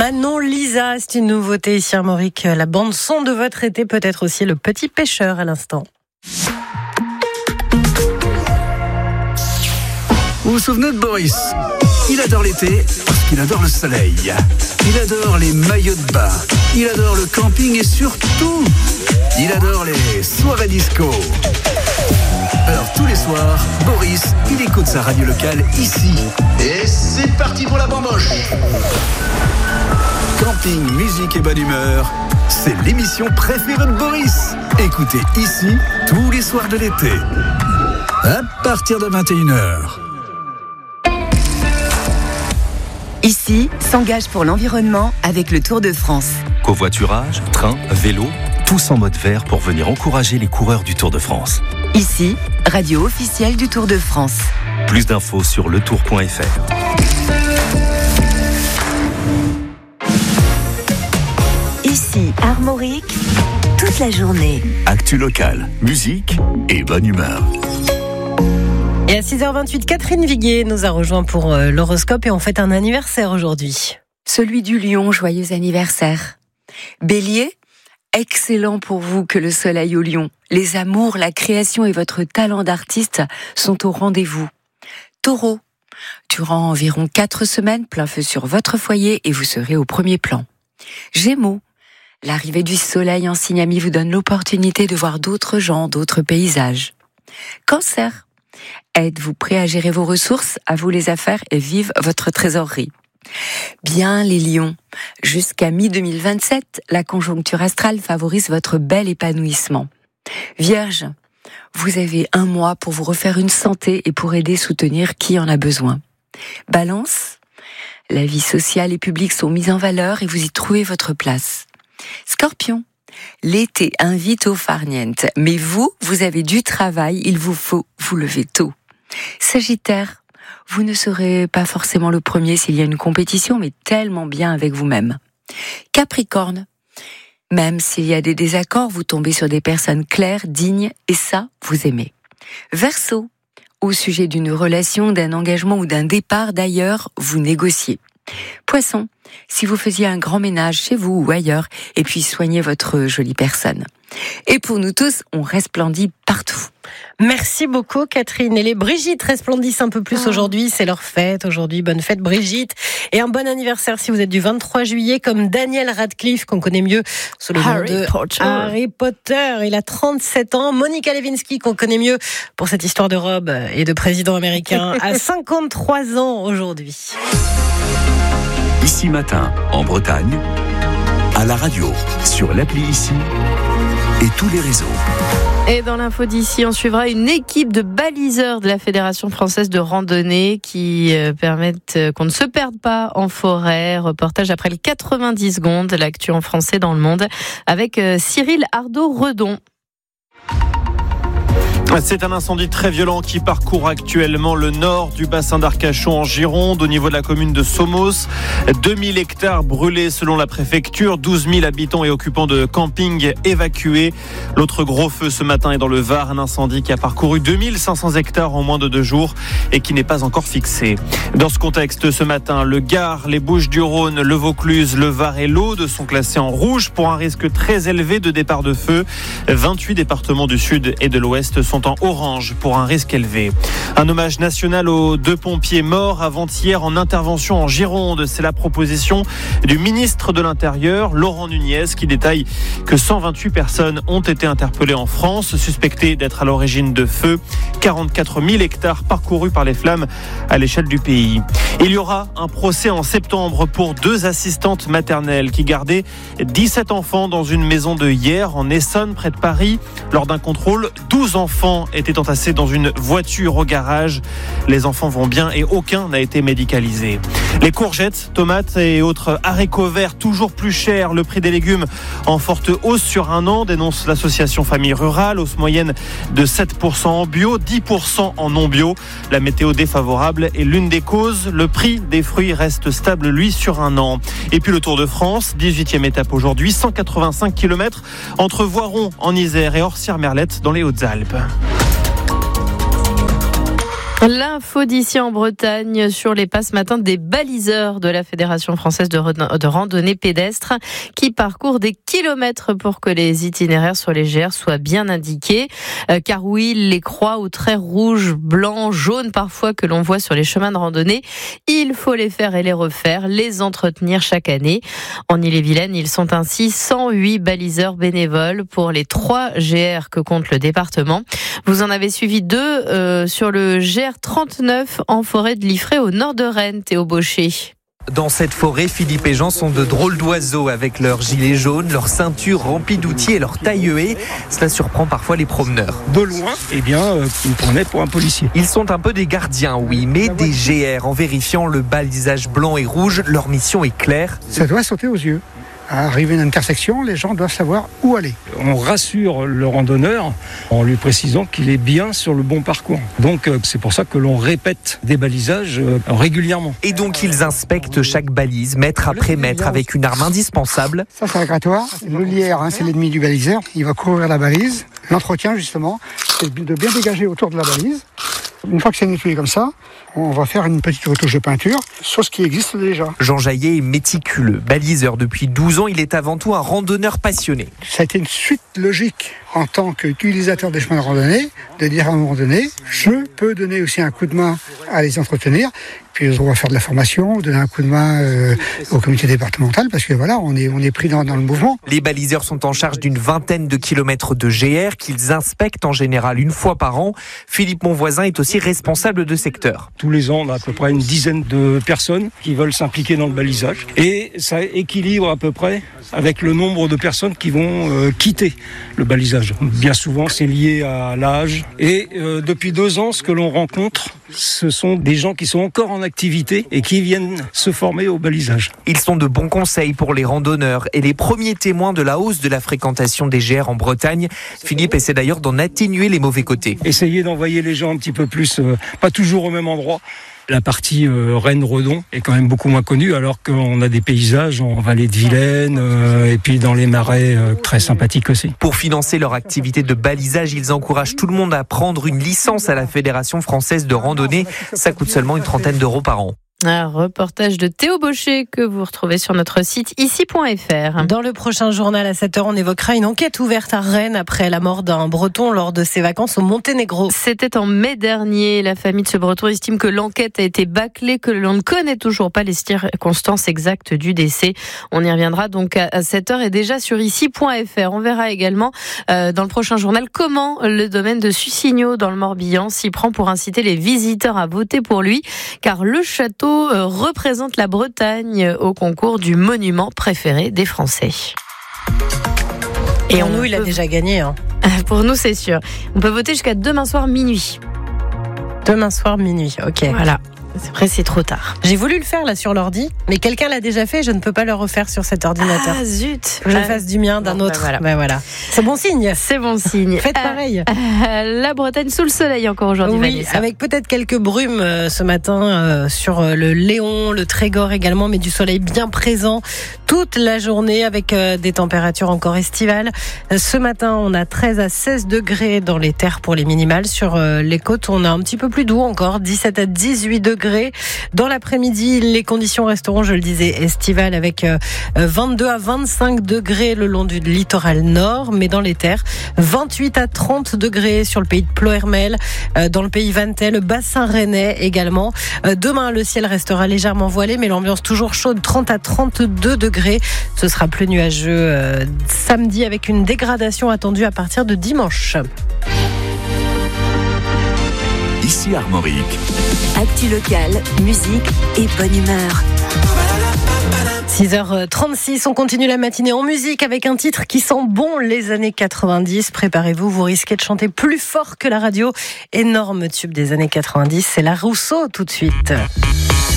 Manon Lisa, c'est une nouveauté ici à Armorique. La bande son de votre été, peut-être aussi Le Petit Pêcheur à l'instant. Vous vous souvenez de Boris ? Il adore l'été parce qu'il adore le soleil. Il adore les maillots de bain. Il adore le camping et surtout, il adore les soirées disco. Alors tous les soirs, Boris, il écoute sa radio locale ici. Et c'est parti pour la bamboche. Camping, musique et bonne humeur, c'est l'émission préférée de Boris. Écoutez ici tous les soirs de l'été. À partir de 21h. Ici, s'engage pour l'environnement avec le Tour de France. Covoiturage, train, vélo, tous en mode vert pour venir encourager les coureurs du Tour de France. Ici, radio officielle du Tour de France. Plus d'infos sur letour.fr. Ici, Armorique, toute la journée. Actu locale, musique et bonne humeur. Et à 6h28, Catherine Viguier nous a rejoint pour l'horoscope et on fête un anniversaire aujourd'hui. Celui du Lion, joyeux anniversaire. Bélier, excellent pour vous que le soleil au Lion. Les amours, la création et votre talent d'artiste sont au rendez-vous. Taureau, durant environ 4 semaines, plein feu sur votre foyer et vous serez au premier plan. Gémeaux, l'arrivée du soleil en signe ami vous donne l'opportunité de voir d'autres gens, d'autres paysages. Cancer, êtes-vous prêt à gérer vos ressources, à vous les affaires et vive votre trésorerie. Bien les lions, jusqu'à mi-2027, la conjoncture astrale favorise votre bel épanouissement. Vierge, vous avez 1 mois pour vous refaire une santé et pour aider, soutenir qui en a besoin. Balance, la vie sociale et publique sont mises en valeur et vous y trouvez votre place. Scorpion, l'été invite au farniente, mais vous avez du travail, il vous faut vous lever tôt. Sagittaire, vous ne serez pas forcément le premier s'il y a une compétition, mais tellement bien avec vous-même. Capricorne, même s'il y a des désaccords, vous tombez sur des personnes claires, dignes, et ça, vous aimez. Verseau, au sujet d'une relation, d'un engagement ou d'un départ d'ailleurs, vous négociez. Poisson, si vous faisiez un grand ménage chez vous ou ailleurs, et puis soignez votre jolie personne. Et pour nous tous, on resplendit partout. Merci beaucoup Catherine. Et les Brigitte resplendissent un peu plus aujourd'hui, c'est leur fête aujourd'hui. Bonne fête Brigitte. Et un bon anniversaire si vous êtes du 23 juillet comme Daniel Radcliffe, qu'on connaît mieux sous le nom de Harry Potter. Il a 37 ans. Monica Lewinsky, qu'on connaît mieux pour cette histoire de robe et de président américain, a 53 ans aujourd'hui. Ici Matin, en Bretagne, à la radio, sur l'appli Ici et tous les réseaux. Et dans l'info d'ici, on suivra une équipe de baliseurs de la Fédération française de randonnée qui permettent qu'on ne se perde pas en forêt. Reportage après les 90 secondes, l'actu en français dans le monde, avec Cyril Ardo-Redon. C'est un incendie très violent qui parcourt actuellement le nord du bassin d'Arcachon en Gironde, au niveau de la commune de Somos. 2000 hectares brûlés selon la préfecture, 12 000 habitants et occupants de camping évacués. L'autre gros feu ce matin est dans le Var, un incendie qui a parcouru 2500 hectares en moins de 2 jours et qui n'est pas encore fixé. Dans ce contexte, ce matin, le Gard, les Bouches-du-Rhône, le Vaucluse, le Var et l'Aude sont classés en rouge pour un risque très élevé de départ de feu. 28 départements du sud et de l'ouest sont en orange pour un risque élevé. Un hommage national aux 2 pompiers morts avant-hier en intervention en Gironde. C'est la proposition du ministre de l'Intérieur, Laurent Nunez, qui détaille que 128 personnes ont été interpellées en France, suspectées d'être à l'origine de feux. 44 000 hectares parcourus par les flammes à l'échelle du pays. Il y aura un procès en septembre pour 2 assistantes maternelles qui gardaient 17 enfants dans une maison de Hyères en Essonne, près de Paris. Lors d'un contrôle, 12 enfants étaient entassés dans une voiture au garage. Les enfants vont bien et aucun n'a été médicalisé. Les courgettes, tomates et autres haricots verts toujours plus chers. Le prix des légumes en forte hausse sur un an, dénonce l'association Famille Rurale. Hausse moyenne de 7% en bio, 10% en non bio. La météo défavorable est l'une des causes. Le prix des fruits reste stable, lui, sur un an. Et puis le Tour de France, 18e étape aujourd'hui, 185 km entre Voiron en Isère et Orsières-Merlette dans les Hautes-Alpes. L'info d'ici en Bretagne sur les pas ce matin des baliseurs de la Fédération française de randonnée pédestre qui parcourent des kilomètres pour que les itinéraires sur les GR soient bien indiqués. Car oui, les croix aux traits rouges, blancs, jaunes parfois que l'on voit sur les chemins de randonnée, il faut les faire et les refaire, les entretenir chaque année. En Ille-et-Vilaine, ils sont ainsi 108 baliseurs bénévoles pour les 3 GR que compte le département. Vous en avez suivi 2 sur le GR39 en forêt de Liffré au nord de Rennes, Théo Baucher. Dans cette forêt, Philippe et Jean sont de drôles d'oiseaux avec leurs gilets jaunes, leur ceinture remplie d'outils et leur taille-haie. Cela surprend parfois les promeneurs. De loin, ils me prenaient pour un policier. Ils sont un peu des gardiens, oui, mais des GR. En vérifiant le balisage blanc et rouge, leur mission est claire. Ça doit sauter aux yeux. À arriver à une intersection, les gens doivent savoir où aller. On rassure le randonneur en lui précisant qu'il est bien sur le bon parcours. Donc c'est pour ça que l'on répète des balisages régulièrement. Et donc ils inspectent chaque balise, mètre après mètre, avec une arme indispensable. Ça c'est un grattoir. Le lierre, c'est l'ennemi du baliseur. Il va couvrir la balise. L'entretien justement, c'est de bien dégager autour de la balise. Une fois que c'est nettoyé comme ça, on va faire une petite retouche de peinture sur ce qui existe déjà. Jean Jaillet est méticuleux. Baliseur depuis 12 ans, il est avant tout un randonneur passionné. Ça a été une suite logique en tant qu'utilisateur des chemins de randonnée, de dire à un moment donné, je peux donner aussi un coup de main à les entretenir. Puis on va faire de la formation, donner un coup de main au comité départemental, parce que voilà, on est pris dans le mouvement. Les baliseurs sont en charge d'une vingtaine de kilomètres de GR qu'ils inspectent en général une fois par an. Philippe Monvoisin est aussi responsable de secteur. Tous les ans, on a à peu près une dizaine de personnes qui veulent s'impliquer dans le balisage. Et ça équilibre à peu près avec le nombre de personnes qui vont quitter le balisage. Bien souvent, c'est lié à l'âge. Et depuis 2 ans, ce que l'on rencontre, ce sont des gens qui sont encore en activité et qui viennent se former au balisage. Ils sont de bons conseils pour les randonneurs et les premiers témoins de la hausse de la fréquentation des GR en Bretagne. Philippe essaie d'ailleurs d'en atténuer les mauvais côtés. Essayer d'envoyer les gens un petit peu plus, pas toujours au même endroit. La partie Rennes-Redon est quand même beaucoup moins connue, alors qu'on a des paysages en vallée de Vilaine et puis dans les marais très sympathiques aussi. Pour financer leur activité de balisage, ils encouragent tout le monde à prendre une licence à la Fédération française de randonnée. Ça coûte seulement une trentaine d'euros par an. Un reportage de Théo Baucher que vous retrouvez sur notre site ici.fr. Dans le prochain journal à 7h, on évoquera une enquête ouverte à Rennes après la mort d'un Breton lors de ses vacances au Monténégro. C'était en mai dernier. La famille de ce Breton estime que l'enquête a été bâclée, que l'on ne connaît toujours pas les circonstances exactes du décès. On y reviendra donc à 7h et déjà sur ici.fr. On verra également dans le prochain journal comment le domaine de Sucigno dans le Morbihan s'y prend pour inciter les visiteurs à voter pour lui, car le château représente la Bretagne au concours du monument préféré des Français. Et nous, il a déjà gagné. Hein. Pour nous, c'est sûr. On peut voter jusqu'à demain soir minuit. Demain soir minuit, ok. Voilà. Après, c'est trop tard. J'ai voulu le faire là sur l'ordi, mais quelqu'un l'a déjà fait. Je ne peux pas le refaire sur cet ordinateur. Ah zut! Faut que je fasse du mien, d'un autre. Voilà. C'est bon signe. C'est bon signe. Faites pareil. La Bretagne sous le soleil encore aujourd'hui. Oui, Vanessa. avec peut-être quelques brumes ce matin sur le Léon, le Trégor également, mais du soleil bien présent toute la journée avec des températures encore estivales. Ce matin, on a 13 à 16 degrés dans les terres pour les minimales. Sur les côtes, on a un petit peu plus doux encore, 17 à 18 degrés. Dans l'après-midi, les conditions resteront, je le disais, estivales avec 22 à 25 degrés le long du littoral nord, mais dans les terres, 28 à 30 degrés sur le pays de Ploërmel, dans le pays vantais, le bassin rennais également. Demain, le ciel restera légèrement voilé, mais l'ambiance toujours chaude, 30 à 32 degrés. Ce sera plus nuageux samedi avec une dégradation attendue à partir de dimanche. Ici Armorique. Actu locale, musique et bonne humeur. 6h36, on continue la matinée en musique avec un titre qui sent bon les années 90. Préparez-vous, vous risquez de chanter plus fort que la radio. Énorme tube des années 90, c'est La Rousseau tout de suite.